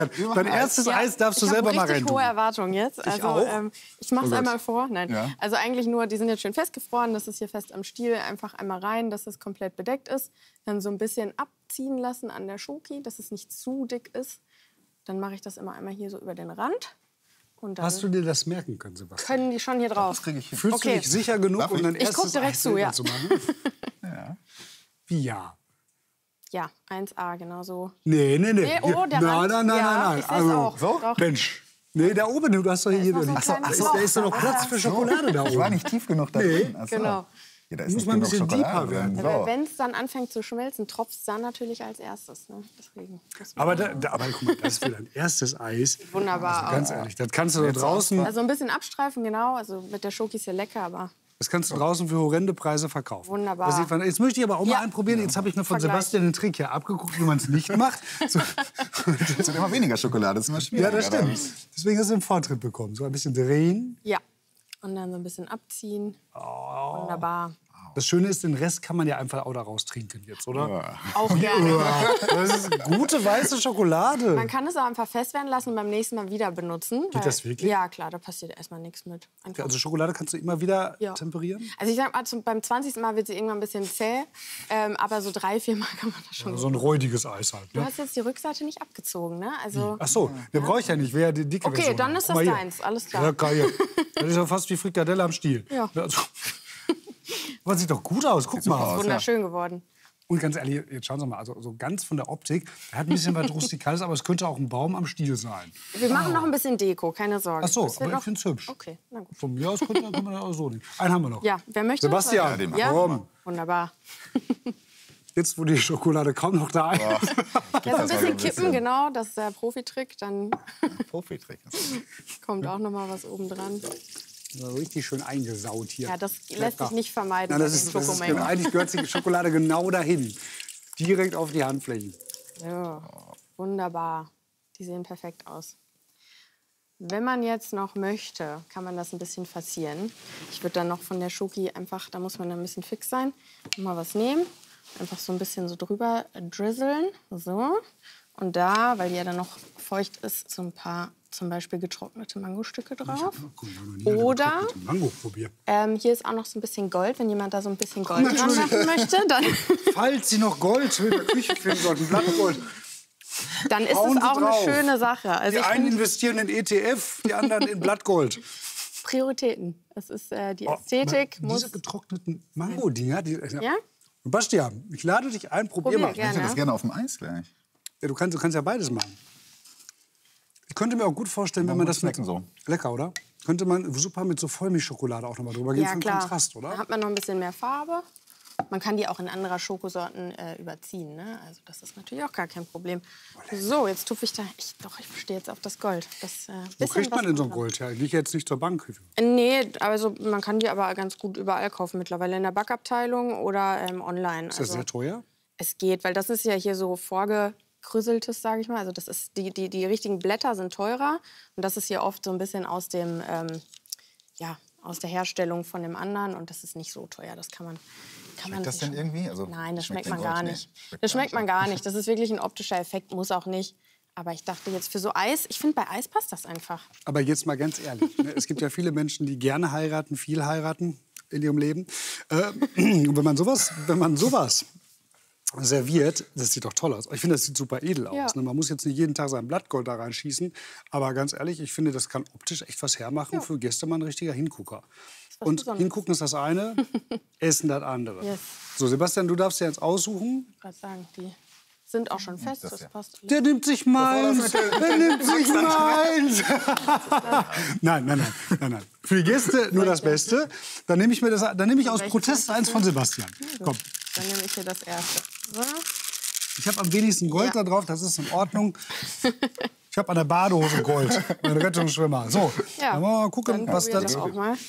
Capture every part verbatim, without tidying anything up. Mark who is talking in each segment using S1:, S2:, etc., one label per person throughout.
S1: Dein erstes
S2: ja,
S1: Eis darfst du
S2: ich
S1: selber mal rein.
S2: Ich habe hohe Erwartungen jetzt. Also,
S1: auch?
S2: Ähm, ich mache es
S1: Oh
S2: einmal vor. Nein.
S1: Ja.
S2: Also eigentlich nur, die sind jetzt schön festgefroren. Das ist hier fest am Stiel. Einfach einmal rein, dass es komplett bedeckt ist. Dann so ein bisschen abziehen lassen an der Schoki, dass es nicht zu dick ist. Dann mache ich das immer einmal hier so über den Rand. Und dann
S1: Hast du dir das merken können, Sebastian?
S2: können die schon hier drauf.
S3: Das kriege ich hin.
S1: Fühlst
S2: Okay.
S1: du dich sicher genug, um dein
S2: Ich guck
S1: erstes
S2: direkt
S1: Eis
S2: zu,
S1: selber
S2: ja.
S1: zu machen?
S3: Ja.
S1: Wie ja?
S2: Ja, eins A, genau so.
S1: Nee, nee, nee.
S2: Nee, oh, der
S1: nein,
S2: Rand.
S1: nein, nein,
S2: Ja,
S1: nein, nein.
S2: ich seh's auch.
S1: so?
S2: Doch.
S1: Mensch. Nee, da oben, du hast doch hier...
S2: noch so ein
S1: Ach so,
S2: kleines
S1: ach so,
S2: Loch.
S1: da ist doch noch Platz für Schokolade da oben.
S3: Ich war nicht tief genug da
S1: Nee.
S3: drin. Ach so.
S2: Genau.
S3: Ja, da ist
S1: Muss
S3: nicht
S1: mal ein
S3: genug
S1: bisschen
S3: Schokolade
S1: deeper werden.
S3: drin.
S2: Aber
S3: So.
S2: wenn es dann anfängt zu schmelzen, tropft es dann natürlich als erstes. Ne? Deswegen. muss man-
S1: Aber, da, da, aber guck mal, das ist für dein erstes Eis.
S2: Wunderbar.
S1: Also ganz ehrlich, das kannst du da draußen,
S2: Also ein bisschen abstreifen, genau. Also mit der Schoki ist ja lecker, aber
S1: das kannst du draußen für horrende Preise verkaufen.
S2: Wunderbar.
S1: Das sieht man- Jetzt möchte ich aber auch mal
S2: Ja.
S1: anprobieren. Jetzt habe ich mir von
S2: Vergleich.
S1: Sebastian den Trick hier abgeguckt, wie man es nicht macht. So.
S3: Es wird immer weniger Schokolade, das ist immer schwieriger.
S1: Ja, das stimmt. Deswegen hast du einen Vortritt bekommen. So ein bisschen drehen.
S2: ja. Und dann so ein bisschen abziehen.
S1: Oh.
S2: Wunderbar.
S1: Das Schöne ist, den Rest kann man ja einfach auch daraus trinken jetzt, oder?
S2: Auch gerne.
S1: Das ist gute weiße Schokolade.
S2: Man kann es auch einfach fest werden lassen und beim nächsten Mal wieder benutzen.
S1: Geht das wirklich?
S2: Ja, klar, da passiert erstmal nichts mit. Einfach.
S1: Also Schokolade kannst du immer wieder
S2: Ja.
S1: temperieren?
S2: Also ich sag mal, zum- beim zwanzigsten Mal wird sie irgendwann ein bisschen zäh. Ähm, aber so drei, vier Mal kann man das schon.
S1: So ein räudiges Eis halt.
S2: Du
S1: Ne?
S2: hast jetzt die Rückseite nicht abgezogen, ne? Also
S1: Ach so, der brauche ich ja nicht. Wäre ja die dicke
S2: Okay,
S1: Version.
S2: dann ist
S1: Guck
S2: das
S1: mal hier.
S2: deins, alles klar.
S1: Ja, geil. Das ist ja fast wie Frikadelle am Stiel.
S2: Ja.
S1: Also, aber sieht doch gut aus. Guck mal.
S2: wunderschön geworden.
S1: Und ganz ehrlich, jetzt schauen Sie mal, also so ganz von der Optik, er hat ein bisschen was Rustikales, aber es könnte auch ein Baum am Stiel sein.
S2: Wir machen noch ein bisschen Deko, keine Sorge.
S1: Ach so,
S2: Das wird
S1: aber ich
S2: noch-
S1: finde es hübsch.
S2: Okay, na gut.
S1: Von mir aus könnte man, kann man das auch so nehmen. Einen haben wir noch.
S2: Ja, wer möchte?
S1: Sebastian,
S2: Was?
S3: den
S2: ja?
S1: komm.
S2: Wunderbar.
S1: Jetzt, wo die Schokolade kaum noch da ist.
S2: Ja, so ein
S3: Das war
S2: bisschen
S3: ein
S2: kippen,
S3: bisschen-
S2: genau, das ist der Profitrick. Dann
S3: Profitrick.
S2: kommt auch noch mal was oben dran.
S1: So richtig schön eingesaut hier.
S2: Ja, das lässt
S1: Lecker.
S2: sich nicht vermeiden.
S1: Nein,
S2: bei
S1: das
S2: den
S1: ist, das ist
S2: Schokomengen.
S1: genau, eigentlich gehört die Schokolade genau dahin. Direkt auf die Handflächen.
S2: Ja, wunderbar. Die sehen perfekt aus. Wenn man jetzt noch möchte, kann man das ein bisschen verzieren. Ich würde dann noch von der Schoki einfach, da muss man dann ein bisschen fix sein, mal was nehmen. Einfach so ein bisschen so drüber drizzeln. So. Und da, weil die ja dann noch feucht ist, so ein paar zum Beispiel getrocknete Mangostücke drauf. Oder
S1: Mango probieren.
S2: ähm, hier ist auch noch so ein bisschen Gold. Wenn jemand da so ein bisschen Gold dran machen möchte, dann,
S1: Falls Sie noch Gold in der Küche finden sollten, Blattgold.
S2: dann ist
S1: Hauen
S2: es
S1: Sie
S2: auch
S1: drauf.
S2: eine schöne Sache. Also
S1: Die
S2: ich
S1: einen
S2: find,
S1: investieren in E T F, die anderen in Blattgold.
S2: Prioritäten. Es ist äh, die
S1: Oh,
S2: Ästhetik.
S1: diese
S2: muss,
S1: getrockneten Mango-Dinger. Die,
S2: ja?
S1: Bastian, ich lade dich ein, probier
S2: Probier
S1: mal.
S3: Ich hätte
S2: gerne.
S3: das gerne auf dem Eis gleich.
S1: Ja, du, kannst, du kannst ja beides machen. Ich könnte mir auch gut vorstellen, wenn man das mit,
S3: schmecken so.
S1: lecker, oder? Könnte man super mit so Vollmilchschokolade auch noch mal drüber gehen
S2: Ja,
S1: für den
S2: klar.
S1: Kontrast,
S2: Da
S1: oder?
S2: hat man noch ein bisschen mehr Farbe. Man kann die auch in anderer Schokosorten äh, überziehen. Ne? Also das ist natürlich auch gar kein Problem. So, jetzt tupfe ich da. Ich, doch, ich stehe jetzt auf das Gold. Das, äh,
S1: Wo
S2: bisschen
S1: kriegt man
S2: was
S1: denn so ein
S2: dran.
S1: Gold her? Liegt jetzt nicht zur Bank.
S2: Nee, also man kann die aber ganz gut überall kaufen mittlerweile. In der Backabteilung oder ähm, online.
S1: Ist das sehr teuer?
S2: Es geht, weil das ist ja hier so vorgekrüsseltes, sage ich mal. Also das ist die, die, die richtigen Blätter sind teurer. Und das ist hier oft so ein bisschen aus dem, ähm, ja, aus der Herstellung von dem anderen. Und das ist nicht so teuer. Das kann man. Kann man
S3: Schmeckt das
S2: sich
S3: denn
S2: schon-
S3: irgendwie? Also,
S2: Nein, das
S3: schmeckt
S2: schmeckt man
S3: den
S2: gar
S3: Gold
S2: nicht.
S3: nicht. Schmeckt
S2: Das
S3: gar
S2: schmeckt man
S3: nicht.
S2: gar nicht. Das ist wirklich ein optischer Effekt, muss auch nicht. Aber ich dachte jetzt für so Eis, ich finde bei Eis passt das einfach.
S1: Aber jetzt mal ganz ehrlich, ne? Es gibt ja viele Menschen, die gerne heiraten, viel heiraten in ihrem Leben. Äh, und wenn man sowas, wenn man sowas serviert, das sieht doch toll aus. Ich finde, das sieht super edel aus.
S2: Ja.
S1: Ne? Man muss jetzt nicht jeden Tag sein Blattgold da reinschießen. Aber ganz ehrlich, ich finde, das kann optisch echt was hermachen. Für Gäste mal ein richtiger Hingucker.
S2: was
S1: Und
S2: Besonderes.
S1: hingucken ist das eine, essen das andere.
S2: Yes.
S1: So, Sebastian, du darfst dir jetzt aussuchen.
S2: Ich wollte sagen, die sind auch schon fest. Das,
S3: ja.
S2: passt. alles.
S1: Der nimmt sich meins. Der nimmt sich meins. Nein, nein, nein, nein, nein. Für die Gäste nur das Beste. Dann nehme ich mir das, dann nehme ich aus
S2: Welches
S1: Protest eins von Sebastian. Komm,
S2: Dann nehme ich hier das erste. So.
S1: ich habe am wenigsten Gold
S2: Ja.
S1: da drauf. Das ist in Ordnung. Ich habe an der Badehose Gold. Mein Rettungsschwimmer. So,
S2: Ja,
S1: dann wollen wir mal gucken,
S2: dann
S1: was
S2: probieren
S1: das
S2: wir auch mal.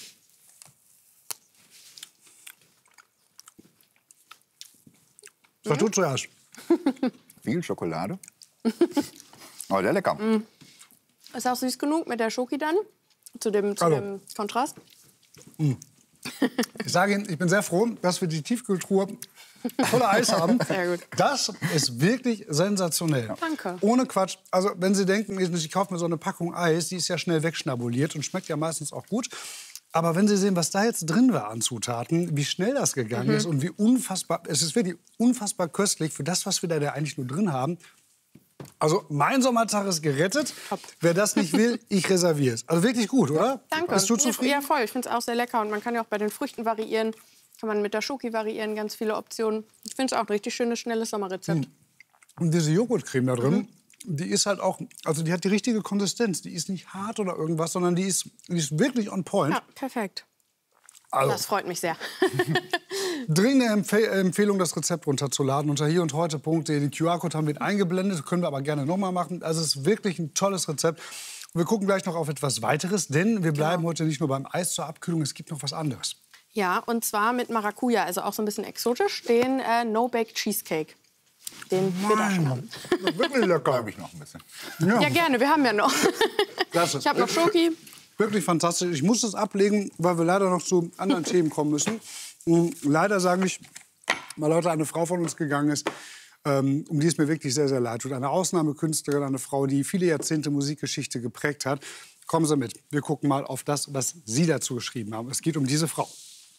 S1: Was du zuerst?
S3: Viel Schokolade. Aber der lecker.
S2: Ist auch süß genug mit der Schoki dann? Zu dem, zu
S1: Hallo.
S2: dem Kontrast?
S1: Ich sage Ihnen, ich bin sehr froh, dass wir die Tiefkühltruhe tolle Eis haben.
S2: Sehr gut.
S1: Das ist wirklich sensationell.
S2: Danke.
S1: Ohne Quatsch. Also wenn Sie denken, ich kaufe mir so eine Packung Eis, die ist ja schnell wegschnabuliert und schmeckt ja meistens auch gut. Aber wenn Sie sehen, was da jetzt drin war an Zutaten, wie schnell das gegangen mhm. ist und wie unfassbar, es ist wirklich unfassbar köstlich für das, was wir da eigentlich nur drin haben. Also mein Sommertag ist gerettet. Top. Wer das nicht will, ich reserviere es. Also wirklich gut, oder?
S2: Danke.
S1: Bist du zufrieden?
S2: Ja, voll. Ich finde es auch sehr lecker. Und man kann ja auch bei den Früchten variieren. Kann man mit der Schoki variieren, ganz viele Optionen. Ich finde es auch ein richtig schönes, schnelles Sommerrezept.
S1: Und diese Joghurtcreme da drin, mhm. die ist halt auch, also die hat die richtige Konsistenz. Die ist nicht hart oder irgendwas, sondern die ist, die ist wirklich on point.
S2: Ja, perfekt.
S1: Also,
S2: das freut mich sehr.
S1: Dringende Empf Empfehlung, das Rezept runterzuladen unter hier und heute punkt de. Den Q R-Code haben wir eingeblendet, können wir aber gerne noch mal machen. Also es ist wirklich ein tolles Rezept. Wir gucken gleich noch auf etwas weiteres, denn wir bleiben genau. heute nicht nur beim Eis zur Abkühlung, es gibt noch was anderes.
S2: Ja, und zwar mit Maracuja, also auch so ein bisschen exotisch, den äh, No-Bake Cheesecake. Den wir da schon haben.
S3: Wirklich lecker. Habe ich noch ein bisschen.
S2: Ja. ja, gerne, wir haben ja noch.
S1: Klasse.
S2: Ich habe noch Schoki.
S1: Wirklich fantastisch. Ich muss das ablegen, weil wir leider noch zu anderen Themen kommen müssen. Und leider sage ich, weil heute eine Frau von uns gegangen ist, ähm, um die es mir wirklich sehr, sehr leid tut. Eine Ausnahmekünstlerin, eine Frau, die viele Jahrzehnte Musikgeschichte geprägt hat. Kommen Sie mit. Wir gucken mal auf das, was Sie dazu geschrieben haben. Es geht um diese Frau.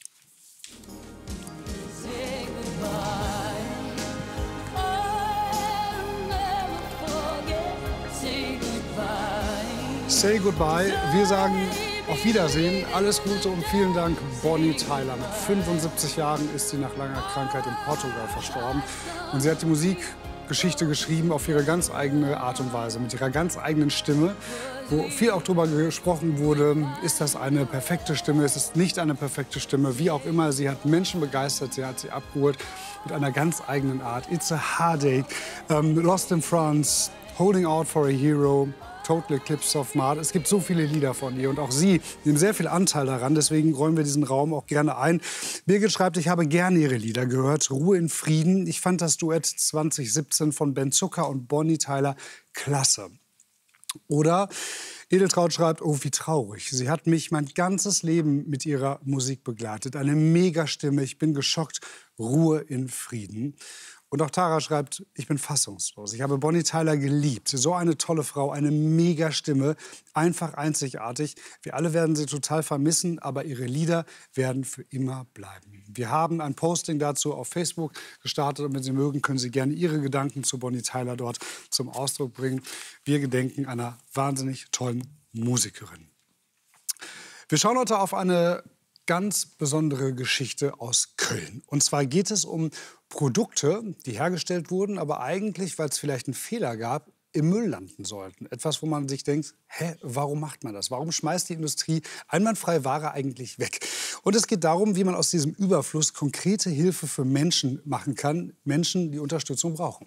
S1: Say Goodbye. Wir sagen auf Wiedersehen, alles Gute und vielen Dank, Bonnie Tyler. Mit fünfundsiebzig Jahren ist sie nach langer Krankheit in Portugal verstorben. Und sie hat die Musikgeschichte geschrieben auf ihre ganz eigene Art und Weise, mit ihrer ganz eigenen Stimme. Wo viel auch darüber gesprochen wurde, ist das eine perfekte Stimme, ist es nicht eine perfekte Stimme, wie auch immer. Sie hat Menschen begeistert, sie hat sie abgeholt mit einer ganz eigenen Art. It's a Heartache, um, Lost in France, Holding Out for a Hero, Total Eclipse of Mars. Es gibt so viele Lieder von ihr und auch sie nehmen sehr viel Anteil daran. Deswegen räumen wir diesen Raum auch gerne ein. Birgit schreibt, ich habe gerne ihre Lieder gehört. Ruhe in Frieden. Ich fand das Duett zwanzig siebzehn von Ben Zucker und Bonnie Tyler klasse. Oder Edeltraut schreibt, oh, wie traurig. Sie hat mich mein ganzes Leben mit ihrer Musik begleitet. Eine Megastimme. Ich bin geschockt. Ruhe in Frieden. Und auch Tara schreibt, ich bin fassungslos. Ich habe Bonnie Tyler geliebt. So eine tolle Frau, eine Mega-Stimme, einfach einzigartig. Wir alle werden sie total vermissen, aber ihre Lieder werden für immer bleiben. Wir haben ein Posting dazu auf Facebook gestartet und wenn Sie mögen, können Sie gerne Ihre Gedanken zu Bonnie Tyler dort zum Ausdruck bringen. Wir gedenken einer wahnsinnig tollen Musikerin. Wir schauen heute auf eine ganz besondere Geschichte aus Köln. Und zwar geht es um Produkte, die hergestellt wurden, aber eigentlich, weil es vielleicht einen Fehler gab, im Müll landen sollten. Etwas, wo man sich denkt, hä, warum macht man das? Warum schmeißt die Industrie einwandfrei Ware eigentlich weg? Und es geht darum, wie man aus diesem Überfluss konkrete Hilfe für Menschen machen kann. Menschen, die Unterstützung brauchen.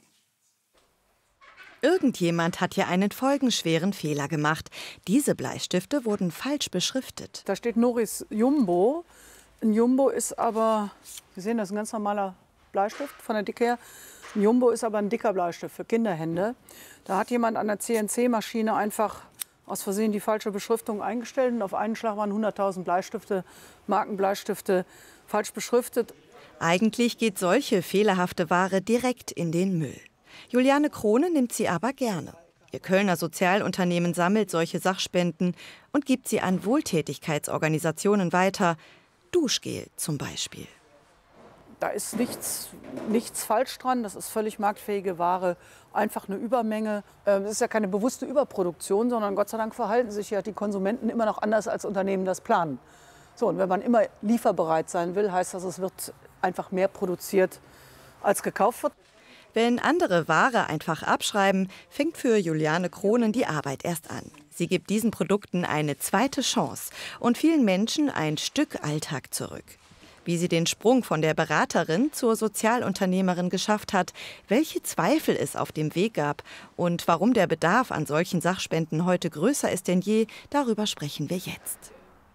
S4: Irgendjemand hat hier einen folgenschweren Fehler gemacht. Diese Bleistifte wurden falsch beschriftet.
S5: Da steht Norris Jumbo. Ein Jumbo ist aber, Sie sehen, das ist ein ganz normaler Bleistift von der Dicke her. Ein Jumbo ist aber ein dicker Bleistift für Kinderhände. Da hat jemand an der C N C-Maschine einfach aus Versehen die falsche Beschriftung eingestellt. Und auf einen Schlag waren hunderttausend Bleistifte, Markenbleistifte, falsch beschriftet.
S4: Eigentlich geht solche fehlerhafte Ware direkt in den Müll. Juliane Krone nimmt sie aber gerne. Ihr Kölner Sozialunternehmen sammelt solche Sachspenden und gibt sie an Wohltätigkeitsorganisationen weiter. Duschgel zum Beispiel.
S5: Da ist nichts, nichts falsch dran, das ist völlig marktfähige Ware, einfach eine Übermenge. Es ist ja keine bewusste Überproduktion, sondern Gott sei Dank verhalten sich ja die Konsumenten immer noch anders, als Unternehmen das planen. So, und wenn man immer lieferbereit sein will, heißt das, es wird einfach mehr produziert, als gekauft wird.
S4: Wenn andere Ware einfach abschreiben, fängt für Juliane Kronen die Arbeit erst an. Sie gibt diesen Produkten eine zweite Chance und vielen Menschen ein Stück Alltag zurück. Wie sie den Sprung von der Beraterin zur Sozialunternehmerin geschafft hat, welche Zweifel es auf dem Weg gab und warum der Bedarf an solchen Sachspenden heute größer ist denn je, darüber sprechen wir jetzt.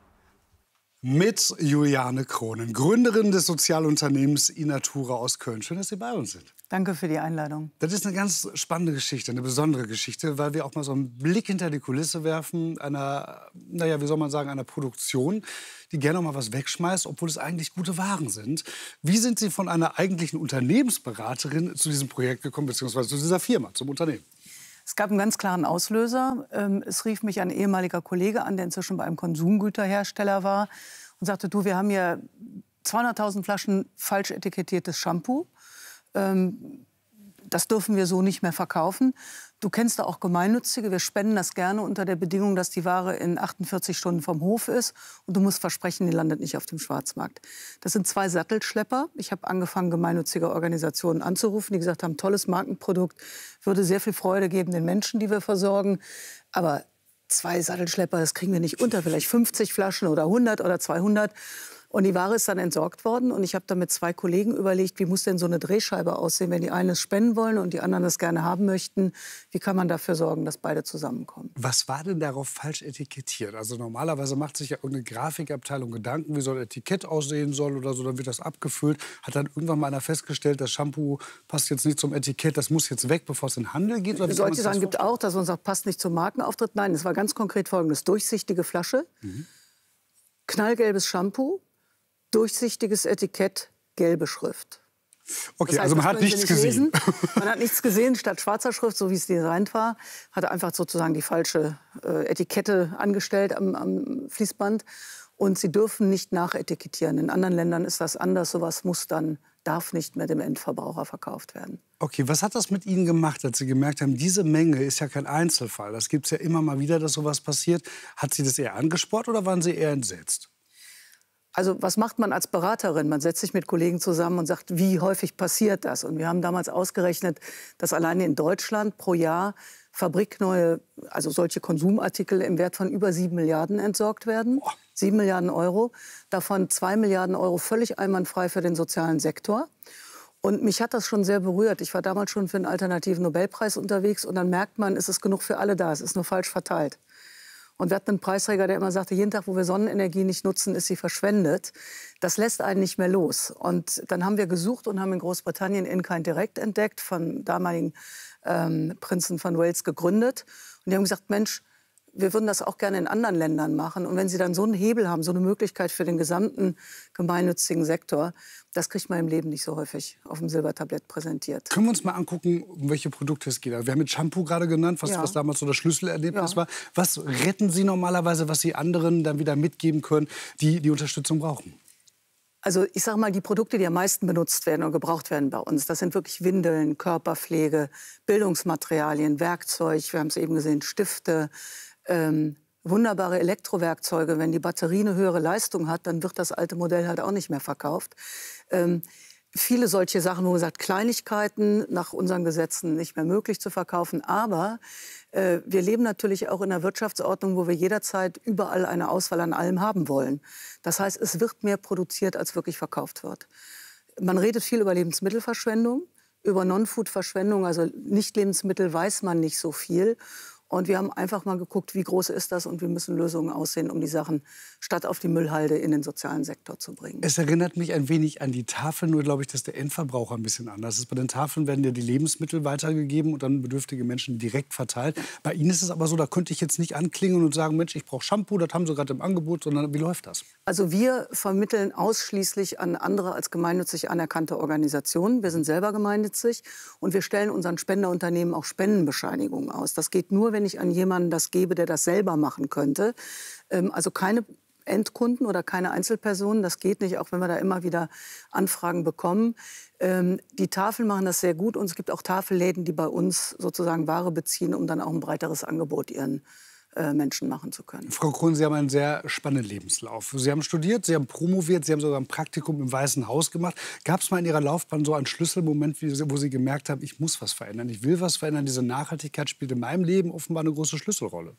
S1: Mit Juliane Kronen, Gründerin des Sozialunternehmens Inatura aus Köln. Schön, dass Sie bei uns sind.
S5: Danke für die Einladung.
S1: Das ist eine ganz spannende Geschichte, eine besondere Geschichte, weil wir auch mal so einen Blick hinter die Kulisse werfen einer, naja, wie soll man sagen, einer Produktion, die gerne auch mal was wegschmeißt, obwohl es eigentlich gute Waren sind. Wie sind Sie von einer eigentlichen Unternehmensberaterin zu diesem Projekt gekommen, beziehungsweise zu dieser Firma, zum Unternehmen?
S5: Es gab einen ganz klaren Auslöser. Es rief mich ein ehemaliger Kollege an, der inzwischen bei einem Konsumgüterhersteller war und sagte, du, wir haben hier zweihunderttausend Flaschen falsch etikettiertes Shampoo. Das dürfen wir so nicht mehr verkaufen. Du kennst da auch Gemeinnützige. Wir spenden das gerne unter der Bedingung, dass die Ware in achtundvierzig Stunden vom Hof ist. Und du musst versprechen, die landet nicht auf dem Schwarzmarkt. Das sind zwei Sattelschlepper. Ich habe angefangen, gemeinnützige Organisationen anzurufen, die gesagt haben, tolles Markenprodukt, würde sehr viel Freude geben den Menschen, die wir versorgen. Aber zwei Sattelschlepper, das kriegen wir nicht unter. Vielleicht fünfzig Flaschen oder hundert oder zweihundert. Und die Ware ist dann entsorgt worden. Und ich habe dann mit zwei Kollegen überlegt, wie muss denn so eine Drehscheibe aussehen, wenn die einen es spenden wollen und die anderen es gerne haben möchten. Wie kann man dafür sorgen, dass beide zusammenkommen?
S1: Was war denn darauf falsch etikettiert? Also normalerweise macht sich ja irgendeine Grafikabteilung Gedanken, wie so ein Etikett aussehen soll oder so. Dann wird das abgefüllt. Hat dann irgendwann mal einer festgestellt, das Shampoo passt jetzt nicht zum Etikett. Das muss jetzt weg, bevor es in den Handel geht. Oder
S5: solche Sachen gibt es auch, dass man sagt, passt nicht zum Markenauftritt. Nein, es war ganz konkret Folgendes. Durchsichtige Flasche, mhm. knallgelbes Shampoo, durchsichtiges Etikett, gelbe Schrift.
S1: Okay,
S5: das heißt,
S1: also man hat nichts
S5: nicht
S1: gesehen.
S5: Man hat nichts gesehen. Statt schwarzer Schrift, so wie es designt war, hat er einfach sozusagen die falsche äh, Etikette angestellt am, am Fließband. Und sie dürfen nicht nachetikettieren. In anderen Ländern ist das anders. Sowas muss dann, darf nicht mehr dem Endverbraucher verkauft werden.
S1: Okay, was hat das mit Ihnen gemacht, als Sie gemerkt haben, diese Menge ist ja kein Einzelfall. Das gibt es ja immer mal wieder, dass sowas passiert. Hat Sie das eher angespornt oder waren Sie eher entsetzt?
S5: Also was macht man als Beraterin? Man setzt sich mit Kollegen zusammen und sagt, wie häufig passiert das? Und wir haben damals ausgerechnet, dass alleine in Deutschland pro Jahr fabrikneue, also solche Konsumartikel im Wert von über sieben Milliarden entsorgt werden. Sieben Milliarden Euro. Davon zwei Milliarden Euro völlig einwandfrei für den sozialen Sektor. Und mich hat das schon sehr berührt. Ich war damals schon für einen alternativen Nobelpreis unterwegs. Und dann merkt man, es ist genug für alle da. Es ist nur falsch verteilt. Und wir hatten einen Preisträger, der immer sagte, jeden Tag, wo wir Sonnenenergie nicht nutzen, ist sie verschwendet. Das lässt einen nicht mehr los. Und dann haben wir gesucht und haben in Großbritannien InKind Direct entdeckt, von damaligen ähm, Prinzen von Wales gegründet. Und die haben gesagt, Mensch, wir würden das auch gerne in anderen Ländern machen. Und wenn Sie dann so einen Hebel haben, so eine Möglichkeit für den gesamten gemeinnützigen Sektor, das kriegt man im Leben nicht so häufig auf dem Silbertablett präsentiert.
S1: Können wir uns mal angucken, um welche Produkte es geht? Wir haben jetzt Shampoo gerade genannt, was, ja. was damals so das Schlüsselerlebnis ja. war. Was retten Sie normalerweise, was Sie anderen dann wieder mitgeben können, die die Unterstützung brauchen?
S5: Also ich sage mal, die Produkte, die am meisten benutzt werden und gebraucht werden bei uns, das sind wirklich Windeln, Körperpflege, Bildungsmaterialien, Werkzeug, wir haben es eben gesehen, Stifte, ähm, wunderbare Elektrowerkzeuge. Wenn die Batterie eine höhere Leistung hat, dann wird das alte Modell halt auch nicht mehr verkauft. Ähm, viele solche Sachen, wo man sagt, Kleinigkeiten nach unseren Gesetzen nicht mehr möglich zu verkaufen. Aber äh, wir leben natürlich auch in einer Wirtschaftsordnung, wo wir jederzeit überall eine Auswahl an allem haben wollen. Das heißt, es wird mehr produziert, als wirklich verkauft wird. Man redet viel über Lebensmittelverschwendung, über Non-Food-Verschwendung, also Nicht-Lebensmittel weiß man nicht so viel. Und wir haben einfach mal geguckt, wie groß ist das und wie müssen Lösungen aussehen, um die Sachen statt auf die Müllhalde in den sozialen Sektor zu bringen.
S1: Es erinnert mich ein wenig an die Tafeln, nur glaube ich, dass der Endverbraucher ein bisschen anders ist. Bei den Tafeln werden ja die Lebensmittel weitergegeben und dann bedürftige Menschen direkt verteilt. Bei Ihnen ist es aber so, da könnte ich jetzt nicht anklingeln und sagen, Mensch, ich brauche Shampoo, das haben Sie gerade im Angebot, sondern wie läuft das?
S5: Also wir vermitteln ausschließlich an andere als gemeinnützig anerkannte Organisationen. Wir sind selber gemeinnützig und wir stellen unseren Spenderunternehmen auch Spendenbescheinigungen aus. Das geht nur, wenn ich an jemanden das gebe, der das selber machen könnte. Ähm, also keine Endkunden oder keine Einzelpersonen, das geht nicht, auch wenn wir da immer wieder Anfragen bekommen. Ähm, die Tafeln machen das sehr gut und es gibt auch Tafelläden, die bei uns sozusagen Ware beziehen, um dann auch ein breiteres Angebot ihren äh, Menschen machen zu können.
S1: Frau Krohn, Sie haben einen sehr spannenden Lebenslauf. Sie haben studiert, Sie haben promoviert, Sie haben sogar ein Praktikum im Weißen Haus gemacht. Gab es mal in Ihrer Laufbahn so einen Schlüsselmoment, wo Sie gemerkt haben, ich muss was verändern, ich will was verändern, diese Nachhaltigkeit spielt in meinem Leben offenbar eine große Schlüsselrolle?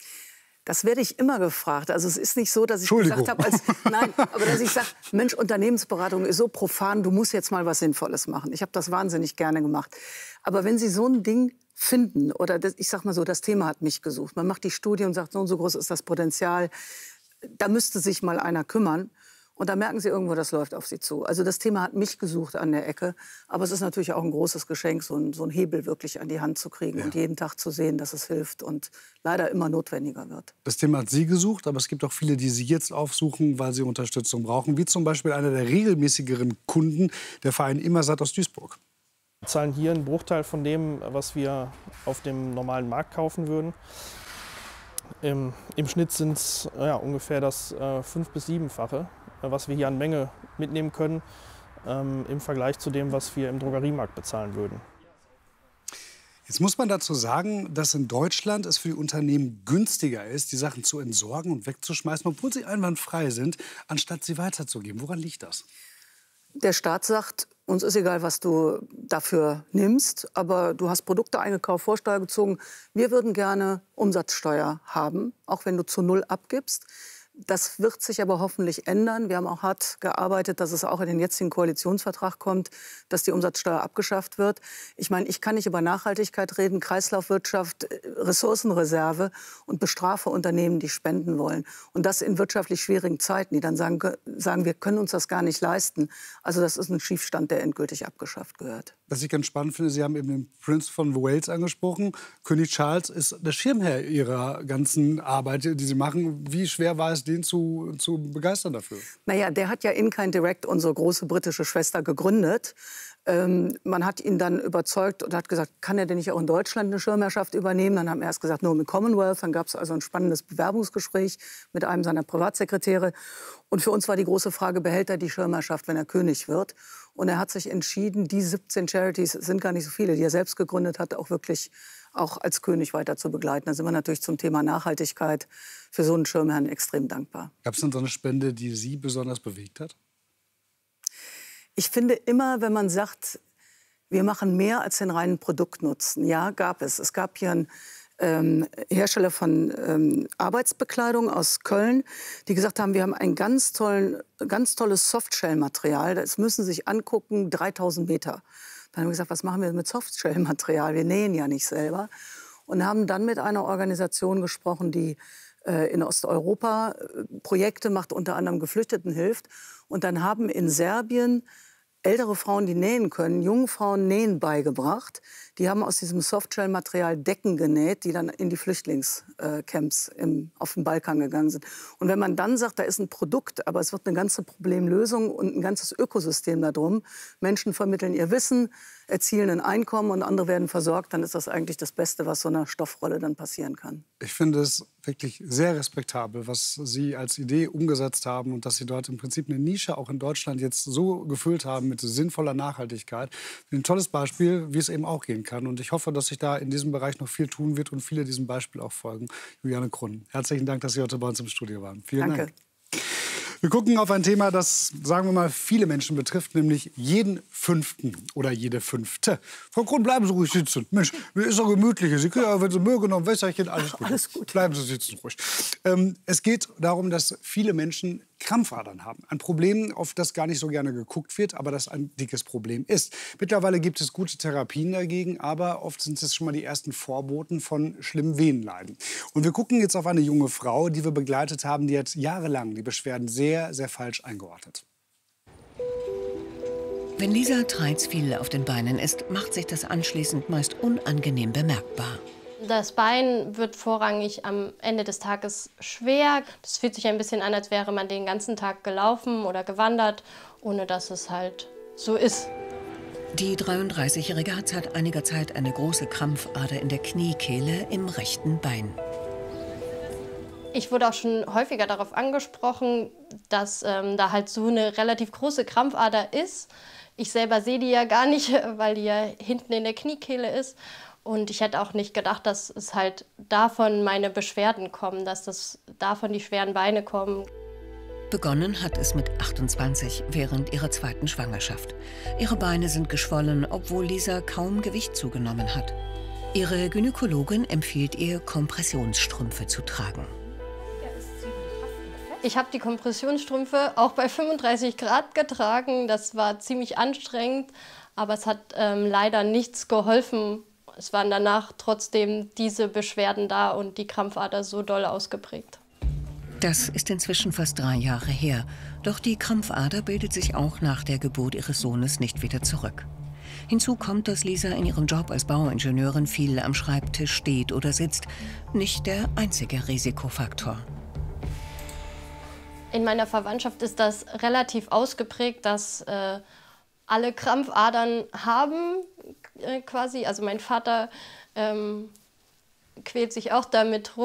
S5: Das werde ich immer gefragt. Also es ist nicht so, dass ich gesagt habe, als, nein, aber dass ich sage, Mensch, Unternehmensberatung ist so profan, du musst jetzt mal was Sinnvolles machen. Ich habe das wahnsinnig gerne gemacht. Aber wenn Sie so ein Ding finden, oder das, ich sage mal so, das Thema hat mich gesucht. Man macht die Studie und sagt, so und so groß ist das Potenzial, da müsste sich mal einer kümmern. Und da merken sie irgendwo, das läuft auf sie zu. Also das Thema hat mich gesucht an der Ecke. Aber es ist natürlich auch ein großes Geschenk, so ein, so ein Hebel wirklich an die Hand zu kriegen ja. und jeden Tag zu sehen, dass es hilft und leider immer notwendiger wird.
S1: Das Thema hat Sie gesucht, aber es gibt auch viele, die Sie jetzt aufsuchen, weil sie Unterstützung brauchen. Wie zum Beispiel einer der regelmäßigeren Kunden, der Verein Immersatt aus Duisburg.
S6: Wir zahlen hier einen Bruchteil von dem, was wir auf dem normalen Markt kaufen würden. Im, im Schnitt sind es ja, ungefähr das äh, fünf- bis siebenfache, äh, was wir hier an Menge mitnehmen können, ähm, im Vergleich zu dem, was wir im Drogeriemarkt bezahlen würden.
S1: Jetzt muss man dazu sagen, dass in Deutschland es für die Unternehmen günstiger ist, die Sachen zu entsorgen und wegzuschmeißen, obwohl sie einwandfrei sind, anstatt sie weiterzugeben. Woran liegt das?
S5: Der Staat sagt, uns ist egal, was du dafür nimmst, aber du hast Produkte eingekauft, Vorsteuer gezogen. Wir würden gerne Umsatzsteuer haben, auch wenn du zu null abgibst. Das wird sich aber hoffentlich ändern. Wir haben auch hart gearbeitet, dass es auch in den jetzigen Koalitionsvertrag kommt, dass die Umsatzsteuer abgeschafft wird. Ich meine, ich kann nicht über Nachhaltigkeit reden, Kreislaufwirtschaft, Ressourcenreserve und bestrafe Unternehmen, die spenden wollen. Und das in wirtschaftlich schwierigen Zeiten, die dann sagen, sagen, wir können uns das gar nicht leisten. Also das ist ein Schiefstand, der endgültig abgeschafft gehört.
S1: Was ich ganz spannend finde, Sie haben eben den Prince von Wales angesprochen. König Charles ist der Schirmherr Ihrer ganzen Arbeit, die Sie machen. Wie schwer war es, den zu, zu begeistern dafür?
S5: Naja, der hat ja In Kind Direct, unsere große britische Schwester, gegründet. Ähm, man hat ihn dann überzeugt und hat gesagt, kann er denn nicht auch in Deutschland eine Schirmherrschaft übernehmen? Dann haben wir erst gesagt, nur mit Commonwealth. Dann gab es also ein spannendes Bewerbungsgespräch mit einem seiner Privatsekretäre. Und für uns war die große Frage, behält er die Schirmherrschaft, wenn er König wird? Und er hat sich entschieden, die siebzehn Charities, es sind gar nicht so viele, die er selbst gegründet hat, auch wirklich auch als König weiter zu begleiten. Da sind wir natürlich zum Thema Nachhaltigkeit für so einen Schirmherrn extrem dankbar.
S1: Gab es denn so eine Spende, die Sie besonders bewegt hat?
S5: Ich finde immer, wenn man sagt, wir machen mehr als den reinen Produktnutzen. Ja, gab es. Es gab hier einen ähm, Hersteller von ähm, Arbeitsbekleidung aus Köln, die gesagt haben, wir haben ein ganz, tollen, ganz tolles Softshell-Material. Das müssen Sie sich angucken, dreitausend Meter. Dann haben wir gesagt, was machen wir mit Softshell-Material? Wir nähen ja nicht selber. Und haben dann mit einer Organisation gesprochen, die äh, in Osteuropa äh, Projekte macht, unter anderem Geflüchteten hilft. Und dann haben in Serbien ältere Frauen, die nähen können, jungen Frauen Nähen beigebracht. Die haben aus diesem Softshell-Material Decken genäht, die dann in die Flüchtlingscamps im, auf den Balkan gegangen sind. Und wenn man dann sagt, da ist ein Produkt, aber es wird eine ganze Problemlösung und ein ganzes Ökosystem darum, Menschen vermitteln ihr Wissen, erzielen ein Einkommen und andere werden versorgt, dann ist das eigentlich das Beste, was so einer Stoffrolle dann passieren kann.
S1: Ich finde es wirklich sehr respektabel, was Sie als Idee umgesetzt haben und dass Sie dort im Prinzip eine Nische auch in Deutschland jetzt so gefüllt haben mit sinnvoller Nachhaltigkeit. Ein tolles Beispiel, wie es eben auch gehen kann. Und ich hoffe, dass sich da in diesem Bereich noch viel tun wird und viele diesem Beispiel auch folgen. Juliane Krun, herzlichen Dank, dass Sie heute bei uns im Studio waren. Vielen
S5: Danke.
S1: Dank. Wir gucken auf ein Thema, das, sagen wir mal, viele Menschen betrifft, nämlich jeden Fünften oder jede Fünfte. Frau Krun, bleiben Sie ruhig sitzen. Mensch, mir ist doch gemütlich. Sie kriegen ja, wenn Sie mögen, noch ein Wässerchen, alles gut.
S5: Alles gut.
S1: Bleiben Sie sitzen ruhig. Ähm, es geht darum, dass viele Menschen Krampfadern haben. Ein Problem, auf das gar nicht so gerne geguckt wird, aber das ein dickes Problem ist. Mittlerweile gibt es gute Therapien dagegen, aber oft sind es schon mal die ersten Vorboten von schlimmen Venenleiden. Und wir gucken jetzt auf eine junge Frau, die wir begleitet haben, die hat jahrelang die Beschwerden sehr, sehr falsch eingeordnet.
S7: Wenn Lisa Treizfil auf den Beinen ist, macht sich das anschließend meist unangenehm bemerkbar.
S8: Das Bein wird vorrangig am Ende des Tages schwer. Das fühlt sich ein bisschen an, als wäre man den ganzen Tag gelaufen oder gewandert, ohne dass es halt so ist.
S7: Die dreiunddreißigjährige hat seit einiger Zeit eine große Krampfader in der Kniekehle im rechten Bein.
S8: Ich wurde auch schon häufiger darauf angesprochen, dass ähm, da halt so eine relativ große Krampfader ist. Ich selber sehe die ja gar nicht, weil die ja hinten in der Kniekehle ist. Und ich hätte auch nicht gedacht, dass es halt davon meine Beschwerden kommen, dass das davon die schweren Beine kommen.
S7: Begonnen hat es mit achtundzwanzig während ihrer zweiten Schwangerschaft. Ihre Beine sind geschwollen, obwohl Lisa kaum Gewicht zugenommen hat. Ihre Gynäkologin empfiehlt ihr, Kompressionsstrümpfe zu tragen.
S8: Ich habe die Kompressionsstrümpfe auch bei fünfunddreißig Grad getragen. Das war ziemlich anstrengend, aber es hat ähm, leider nichts geholfen. Es waren danach trotzdem diese Beschwerden da und die Krampfader so doll ausgeprägt.
S7: Das ist inzwischen fast drei Jahre her. Doch die Krampfader bildet sich auch nach der Geburt ihres Sohnes nicht wieder zurück. Hinzu kommt, dass Lisa in ihrem Job als Bauingenieurin viel am Schreibtisch steht oder sitzt. Nicht der einzige Risikofaktor.
S8: In meiner Verwandtschaft ist das relativ ausgeprägt, dass äh, alle Krampfadern haben, äh, quasi. Also mein Vater ähm, quält sich auch damit rum.